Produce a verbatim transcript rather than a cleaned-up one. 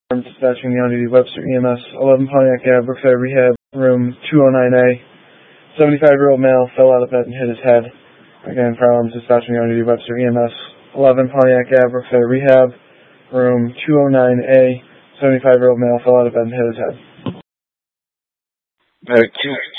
I'm dispatching the on-duty Webster E M S, eleven Pontiac Ave, Brookfair Rehab, room two oh nine A. seventy-five-year-old male fell out of bed and hit his head. Again, problems dispatching the on-duty Webster E M S, eleven Pontiac Ave, Brookfair Rehab, room two oh nine A. seventy-five-year-old male fell out of bed and hit his head. Medic two.